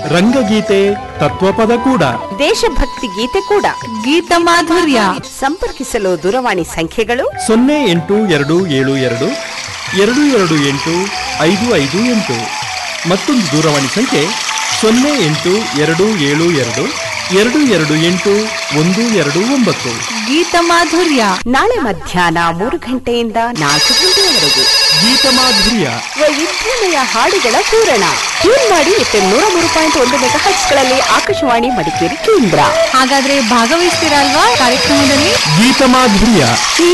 ರಂಗಗೀತೆ, ತತ್ವಪದ ಕೂಡ, ದೇಶಭಕ್ತಿ ಗೀತೆ ಕೂಡ, ಗೀತ ಮಾಧುರ್ಯ. ಸಂಪರ್ಕಿಸಲು ದೂರವಾಣಿ ಸಂಖ್ಯೆಗಳು 0822282558. ಮತ್ತೊಂದು ದೂರವಾಣಿ ಸಂಖ್ಯೆ 0822281229. ಗೀತ ಮಾಧುರ್ಯ ನಾಳೆ ಮಧ್ಯಾಹ್ನ 3 ಗಂಟೆಯಿಂದ 4 ಗಂಟೆಯವರೆಗೆ ಗೀತ ಮಾಧುರ್ಯ, ವೈವಿಧ್ಯಮಯ ಹಾಡುಗಳ ಪೂರಣ. ಟ್ಯೂನ್ ಮಾಡಿ FM 103.1 ಮೆಗಾಹರ್ಟ್ಸ್ಗಳಲ್ಲಿ ಆಕಾಶವಾಣಿ ಮಡಿಕೇರಿ ಕೇಂದ್ರ. ಹಾಗಾದ್ರೆ ಭಾಗವಹಿಸ್ತೀರಾ ಅಲ್ವಾ ಕಾರ್ಯಕ್ರಮದಲ್ಲಿ? ಗೀತ ಮಾಧುರ್ಯ.